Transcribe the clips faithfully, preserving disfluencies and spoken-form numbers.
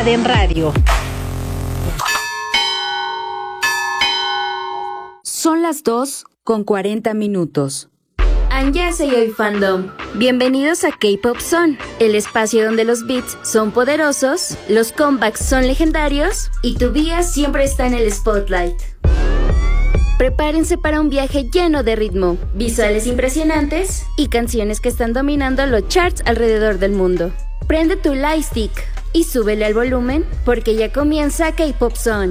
en radio. Son las dos con cuarenta minutos. Annyeonghaseyo Fandom. Bienvenidos a K-Pop Zone, el espacio donde los beats son poderosos, los comebacks son legendarios y tu día siempre está en el spotlight. Prepárense para un viaje lleno de ritmo, visuales impresionantes y canciones que están dominando los charts alrededor del mundo. Prende tu lightstick y súbele al volumen porque ya comienza K-Pop Zone.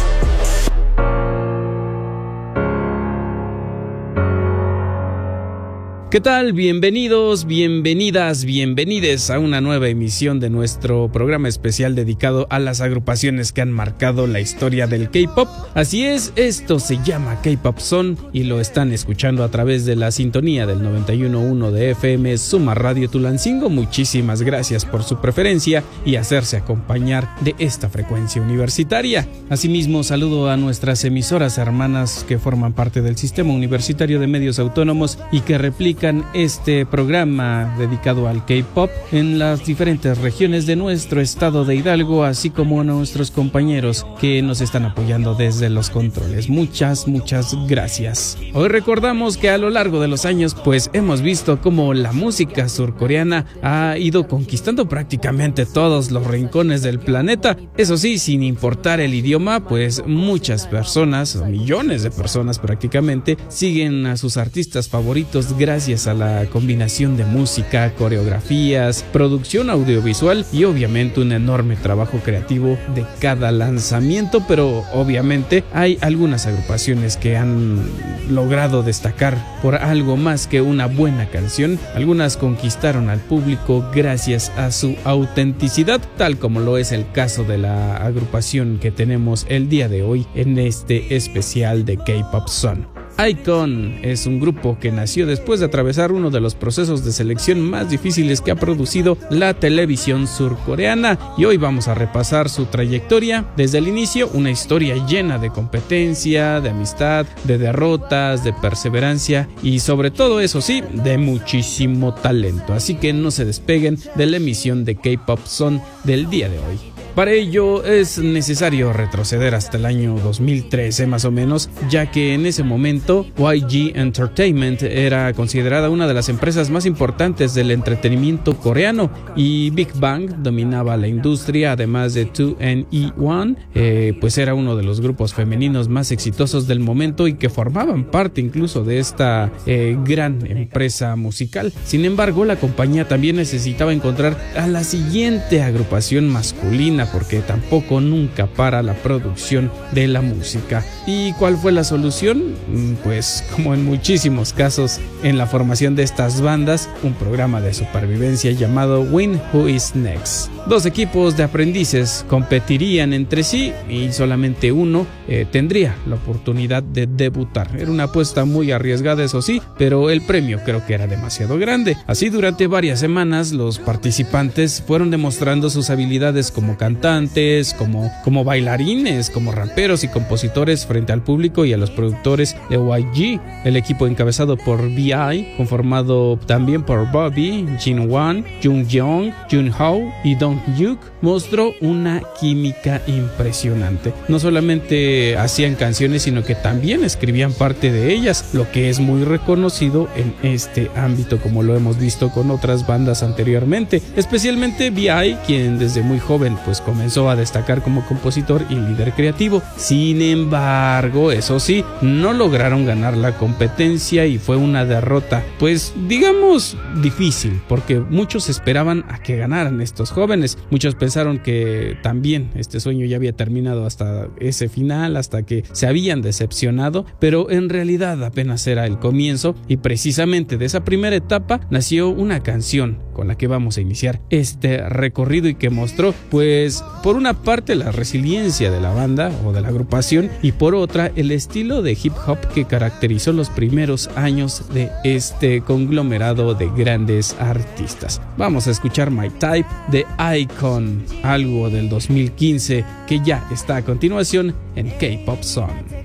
¿Qué tal? Bienvenidos, bienvenidas, bienvenides a una nueva emisión de nuestro programa especial dedicado a las agrupaciones que han marcado la historia del K-Pop. Así es, esto se llama K-Pop Zone y lo están escuchando a través de la sintonía del noventa y uno punto uno de F M Suma Radio Tulancingo. Muchísimas gracias por su preferencia y hacerse acompañar de esta frecuencia universitaria. Asimismo, saludo a nuestras emisoras hermanas que forman parte del Sistema Universitario de Medios Autónomos y que replican este programa dedicado al K-Pop en las diferentes regiones de nuestro estado de Hidalgo, así como a nuestros compañeros que nos están apoyando desde los controles. Muchas, muchas gracias. Hoy recordamos que a lo largo de los años pues hemos visto cómo la música surcoreana ha ido conquistando prácticamente todos los rincones del planeta. Eso sí, sin importar el idioma, pues muchas personas, millones de personas prácticamente, siguen a sus artistas favoritos gracias a la combinación de música, coreografías, producción audiovisual y obviamente un enorme trabajo creativo de cada lanzamiento. Pero obviamente hay algunas agrupaciones que han logrado destacar por algo más que una buena canción. Algunas conquistaron al público gracias a su autenticidad, tal como lo es el caso de la agrupación que tenemos el día de hoy en este especial de K-Pop Zone. iKON es un grupo que nació después de atravesar uno de los procesos de selección más difíciles que ha producido la televisión surcoreana, y hoy vamos a repasar su trayectoria desde el inicio, una historia llena de competencia, de amistad, de derrotas, de perseverancia y sobre todo, eso sí, de muchísimo talento. Así que no se despeguen de la emisión de K-Pop Zone del día de hoy. Para ello es necesario retroceder hasta el año dos mil trece más o menos, ya que en ese momento Y G Entertainment era considerada una de las empresas más importantes del entretenimiento coreano y Big Bang dominaba la industria, además de two N E one, eh, pues era uno de los grupos femeninos más exitosos del momento y que formaban parte incluso de esta eh, gran empresa musical. Sin embargo, la compañía también necesitaba encontrar a la siguiente agrupación masculina, porque tampoco nunca para la producción de la música. ¿Y cuál fue la solución? Pues como en muchísimos casos en la formación de estas bandas, un programa de supervivencia llamado Win Who Is Next. Dos equipos de aprendices competirían entre sí y solamente uno eh, tendría la oportunidad de debutar. Era una apuesta muy arriesgada, eso sí, pero el premio creo que era demasiado grande. Así, durante varias semanas los participantes fueron demostrando sus habilidades como cantantes, como, como bailarines, como raperos y compositores frente al público y a los productores de Y G. El equipo encabezado por V I, conformado también por Bobby, Jinwon, Jungyeong, Junho y Donghyuk, mostró una química impresionante. No solamente hacían canciones, sino que también escribían parte de ellas, lo que es muy reconocido en este ámbito, como lo hemos visto con otras bandas anteriormente, especialmente V I, quien desde muy joven pues comenzó a destacar como compositor y líder creativo. Sin embargo, eso sí, no lograron ganar la competencia y fue una derrota, pues digamos, difícil, porque muchos esperaban a que ganaran estos jóvenes. Muchos pensaron que también este sueño ya había terminado hasta ese final, hasta que se habían decepcionado, pero en realidad apenas era el comienzo, y precisamente de esa primera etapa nació una canción con la que vamos a iniciar este recorrido y que mostró, pues, por una parte la resiliencia de la banda o de la agrupación y por otra el estilo de hip hop que caracterizó los primeros años de este conglomerado de grandes artistas. Vamos a escuchar My Type de iKON, algo del dos mil quince que ya está a continuación en K-Pop Zone.